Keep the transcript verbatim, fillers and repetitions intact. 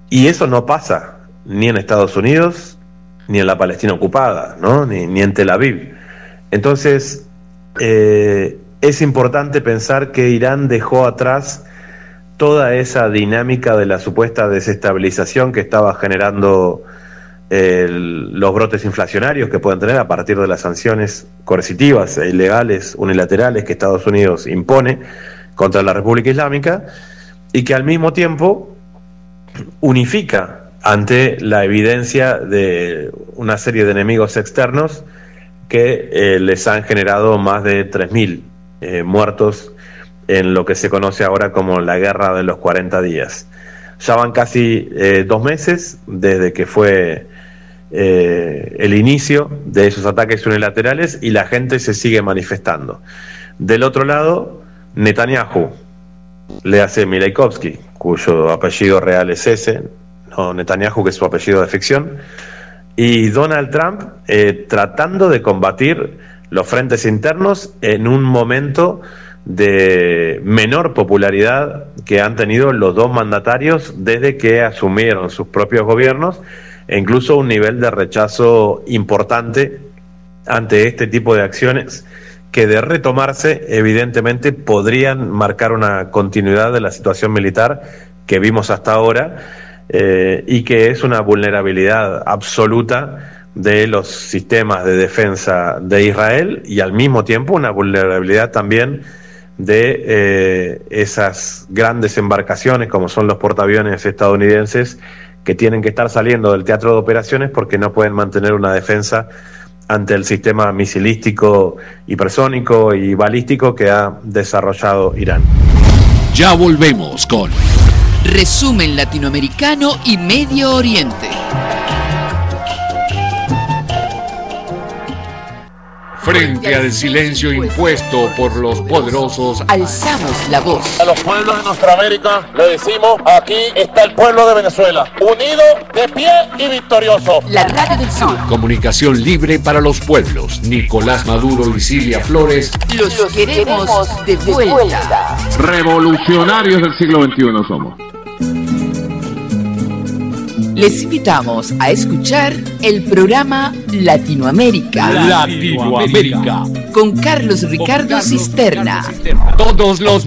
Y eso no pasa ni en Estados Unidos, ni en la Palestina ocupada, ¿no? ni, ni en Tel Aviv. Entonces, eh, es importante pensar que Irán dejó atrás toda esa dinámica de la supuesta desestabilización que estaba generando el, los brotes inflacionarios que pueden tener a partir de las sanciones coercitivas e ilegales unilaterales que Estados Unidos impone contra la República Islámica, y que al mismo tiempo unifica ante la evidencia de una serie de enemigos externos que eh, les han generado más de tres mil eh, muertos en lo que se conoce ahora como la guerra de los cuarenta días. Ya van casi eh, dos meses desde que fue eh, el inicio de esos ataques unilaterales y la gente se sigue manifestando. Del otro lado, Netanyahu, le hace Milaikovsky, cuyo apellido real es ese, no Netanyahu, que es su apellido de ficción, y Donald Trump eh, tratando de combatir los frentes internos en un momento de menor popularidad que han tenido los dos mandatarios desde que asumieron sus propios gobiernos, e incluso un nivel de rechazo importante ante este tipo de acciones que, de retomarse, evidentemente podrían marcar una continuidad de la situación militar que vimos hasta ahora, eh, y que es una vulnerabilidad absoluta de los sistemas de defensa de Israel, y al mismo tiempo una vulnerabilidad también de eh, esas grandes embarcaciones como son los portaaviones estadounidenses, que tienen que estar saliendo del teatro de operaciones porque no pueden mantener una defensa ante el sistema misilístico, hipersónico y balístico que ha desarrollado Irán. Ya volvemos con Resumen Latinoamericano y Medio Oriente. Frente al silencio impuesto por los poderosos, alzamos la voz. A los pueblos de nuestra América le decimos: aquí está el pueblo de Venezuela, unido, de pie y victorioso. La Radio del Sur. Comunicación libre para los pueblos. Nicolás Maduro y Silvia Flores. Los, los queremos, queremos de vuelta. de vuelta. Revolucionarios del siglo veintiuno somos. Les invitamos a escuchar el programa Latinoamérica. Latinoamérica. Con Carlos Ricardo, con Carlos Cisterna. Cisterna. Todos los